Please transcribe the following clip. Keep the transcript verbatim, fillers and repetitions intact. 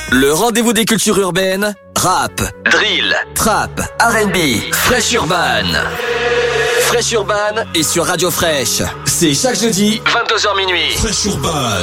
Le rendez-vous des cultures urbaines, rap, drill, trap, R and B, Fresh Urban. Fresh Urban est sur Radio Fresh. C'est chaque jeudi, vingt-deux heures minuit. Fresh Urban.